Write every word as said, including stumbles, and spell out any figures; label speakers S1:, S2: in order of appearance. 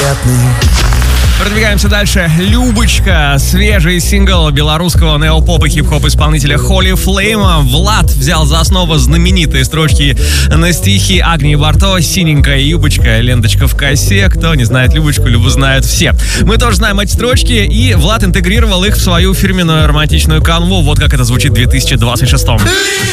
S1: приятный.
S2: Продвигаемся дальше. «Любочка». Свежий сингл белорусского неопоп и хип-хоп исполнителя Holy Flame. Влад взял за основу знаменитые строчки на стихи Агнии Барто. «Синенькая юбочка, ленточка в косе». Кто не знает Любочку, Любу знают все. Мы тоже знаем эти строчки, и Влад интегрировал их в свою фирменную романтичную канву. Вот как это звучит в две тысячи двадцать шестом.